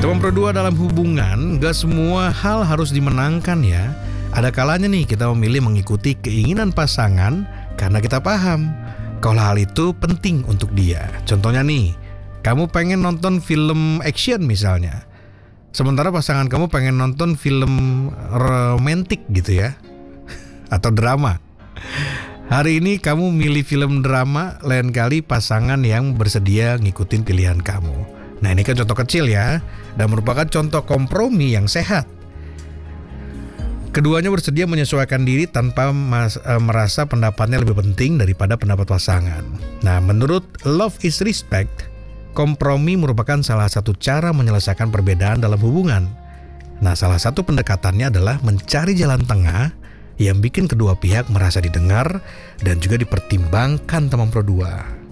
Teman berdua dalam hubungan, gak semua hal harus dimenangkan ya. Ada kalanya nih kita memilih mengikuti keinginan pasangan karena kita paham kalau hal itu penting untuk dia. Contohnya nih, kamu pengen nonton film action misalnya, sementara pasangan kamu pengen nonton film romantik gitu ya, atau drama. Hari ini kamu milih film drama, lain kali pasangan yang bersedia ngikutin pilihan kamu. Nah, ini kan contoh kecil ya, dan merupakan contoh kompromi yang sehat. Keduanya bersedia menyesuaikan diri tanpa merasa pendapatnya lebih penting daripada pendapat pasangan. Nah, menurut Love is Respect, kompromi merupakan salah satu cara menyelesaikan perbedaan dalam hubungan. Nah, salah satu pendekatannya adalah mencari jalan tengah yang bikin kedua pihak merasa didengar dan juga dipertimbangkan teman berdua.